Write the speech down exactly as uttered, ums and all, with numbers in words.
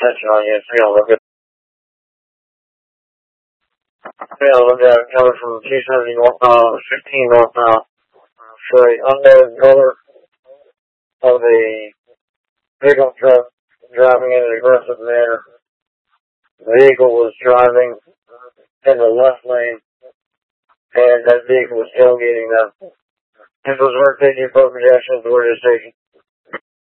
attention on you, so you'll look at yeah, look at it coming from two seventy northbound, fifteen northbound. So the unknown color of the pickup truck driving in an aggressive manner. The vehicle was driving in the left lane, and that vehicle was tailgating them. This was work taking for projection to the station.